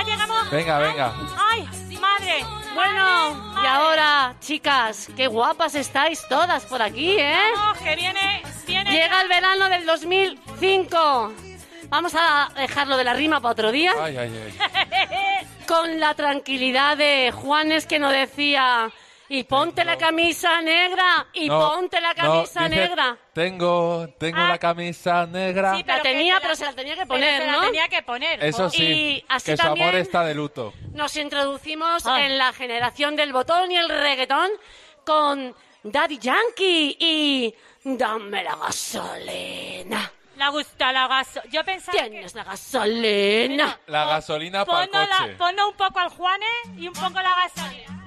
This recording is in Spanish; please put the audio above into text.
ya llegamos. Venga, venga. ¡Ay, madre! Bueno, madre. y ahora, chicas, qué guapas estáis todas por aquí, ¿eh? Oh, que viene. Llega el verano del 2005. Vamos a dejarlo de la rima para otro día. Ay, ay, ay. Con la tranquilidad de Juanes que nos decía... Y ponte la camisa negra, y ponte la camisa dice, negra. Tengo la camisa negra. Sí, La tenía, pero se la tenía que poner, se ¿no? la tenía que poner. Eso sí, Y así que su amor también está de luto. nos introducimos Ay. en la generación del botón y el reggaetón con Daddy Yankee y Dame la gasolina. Le gusta la gasolina. Yo pensaba ¿Tienes la gasolina? La gasolina para el coche. Ponlo un poco al Juanes y un poco la gasolina.